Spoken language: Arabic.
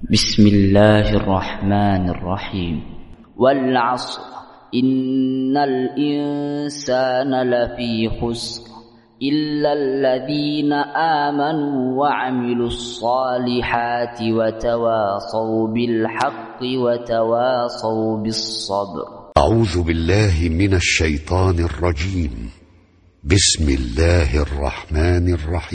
بسم الله الرحمن الرحيم. والعصر إن الإنسان لفي خسر إلا الذين آمنوا وعملوا الصالحات وتواصوا بالحق وتواصوا بالصبر. أعوذ بالله من الشيطان الرجيم. بسم الله الرحمن الرحيم.